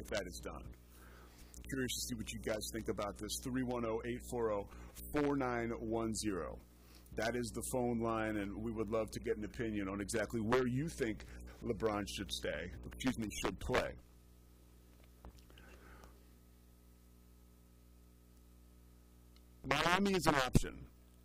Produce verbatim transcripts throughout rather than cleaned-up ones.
that is done. Curious to see what you guys think about this. three one zero, eight four zero, four nine one zero. That is the phone line, and we would love to get an opinion on exactly where you think LeBron should stay, excuse me, should play. Miami is an option,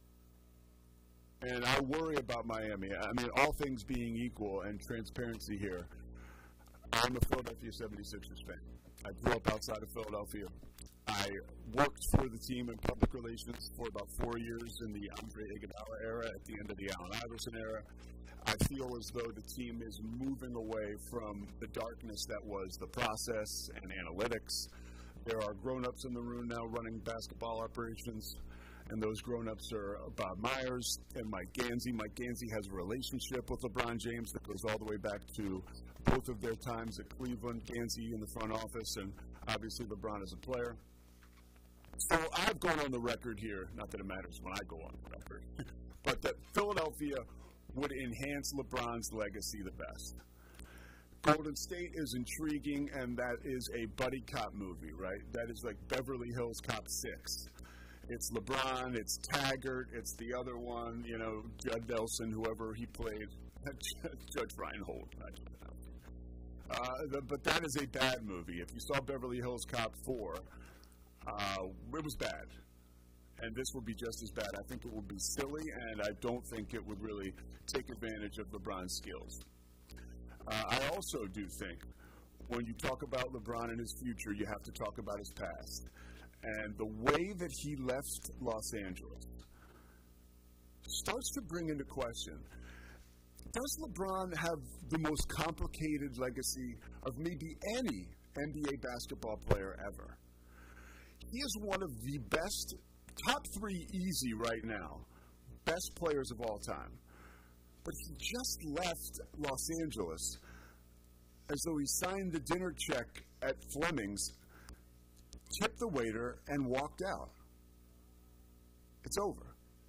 and I worry about Miami. I mean, all things being equal and transparency here, I'm a Philadelphia seventy-sixers fan. I grew up outside of Philadelphia. I worked for the team in public relations for about four years in the Andre Iguodala era, at the end of the Allen Iverson era. I feel as though the team is moving away from the darkness that was the process and analytics. There are grown-ups in the room now running basketball operations, and those grown-ups are Bob Myers and Mike Gansey. Mike Gansey has a relationship with LeBron James that goes all the way back to both of their times at Cleveland, Gansey in the front office, and obviously LeBron as a player. So I've gone on the record here, not that it matters when I go on the record, but that Philadelphia would enhance LeBron's legacy the best. Golden State is intriguing, and that is a buddy cop movie, right? That is like Beverly Hills Cop six. It's LeBron, it's Taggart, it's the other one, you know, Judd Nelson, whoever he played, Judge Reinhold. Uh, the, but that is a bad movie. If you saw Beverly Hills Cop four, uh, it was bad. And this would be just as bad. I think it would be silly, and I don't think it would really take advantage of LeBron's skills. Uh, I also do think when you talk about LeBron and his future, you have to talk about his past. And the way that he left Los Angeles starts to bring into question, does LeBron have the most complicated legacy of maybe any N B A basketball player ever? He is one of the best, top three easy right now, best players of all time. But he just left Los Angeles as though he signed the dinner check at Fleming's, tipped the waiter, and walked out. It's over.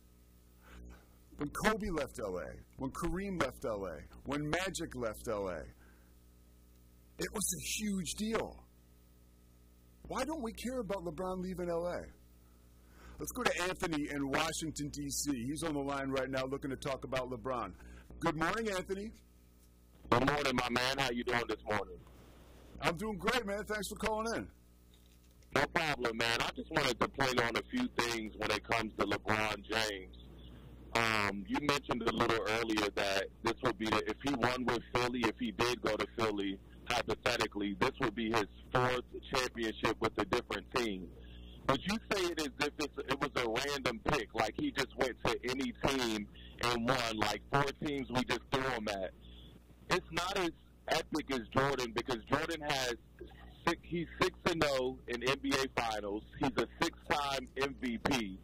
When Kobe left L A, when Kareem left L A, when Magic left L A, it was a huge deal. Why don't we care about LeBron leaving L A? Let's go to Anthony in Washington, D C He's on the line right now looking to talk about LeBron. Good morning, Anthony. Good morning, my man. How you doing this morning? I'm doing great, man. Thanks for calling in. No problem, man. I just wanted to point on a few things when it comes to LeBron James. Um, you mentioned a little earlier that this would be the, if he won with Philly, if he did go to Philly, hypothetically, this would be his fourth championship with a different team. Would you say it as if it's, it was a random pick, like he just went to any team and won, like four teams we just threw him at? It's not as epic as Jordan because Jordan has six, he's six and zero in N B A Finals. He's a six-time M V P.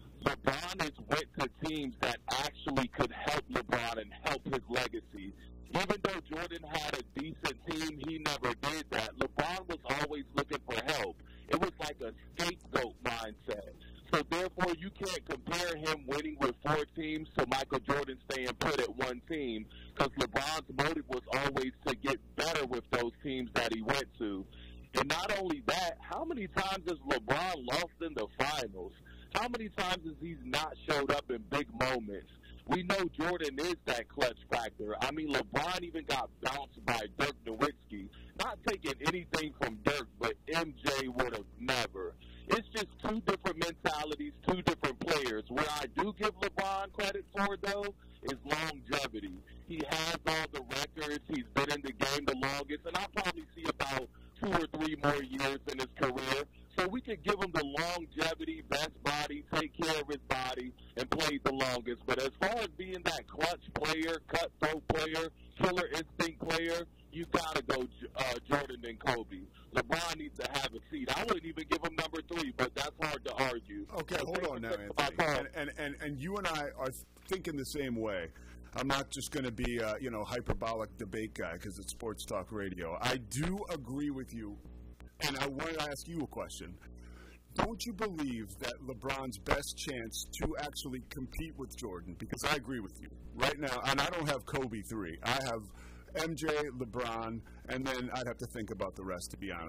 LeBron has went to teams that actually could help LeBron and help his legacy. Even though Jordan had a decent team, he never did that. LeBron was always looking for help. It was like a scapegoat mindset. So therefore, you can't compare him winning with four teams to Michael Jordan staying put at one team because LeBron's motive was always to get better with those teams that he went to. And not only that, how many times has LeBron lost in the finals? How many times has he not showed up in big moments? We know Jordan is that clutch factor. I mean, LeBron even got bounced by Dirk Nowitzki. Not taking anything from Dirk, but M J would have never. It's just two different mentalities, two different players. What I do give LeBron credit for, though, is longevity. He has all the records. He's been in the game the longest, and I'll probably see about two or three more years in his career. So we could give him the longevity, best body, take care of his body, and play the longest. But as far as being that clutch player, cutthroat player, killer instinct player, you got to go uh, Jordan and Kobe. LeBron needs to have a seat. I wouldn't even give him number three, but that's hard to argue. Okay, so hold on now, Anthony. And, and, and, and you and I are thinking the same way. I'm not just going to be a you know, hyperbolic debate guy because it's Sports Talk Radio. I do agree with you, and I want to ask you a question. Don't you believe that LeBron's best chance to actually compete with Jordan, because I agree with you right now, and I don't have Kobe three. I have M J, LeBron, and then I'd have to think about the rest, to be honest.